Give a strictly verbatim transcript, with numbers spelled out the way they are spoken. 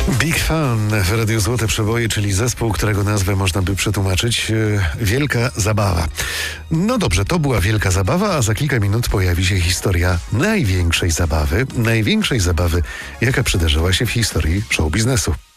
Big Fun w Radiu Złote Przeboje, czyli zespół, którego nazwę można by przetłumaczyć e, Wielka Zabawa. No dobrze, to była Wielka Zabawa, a za kilka minut pojawi się historia największej zabawy, największej zabawy, jaka przydarzyła się w historii show biznesu.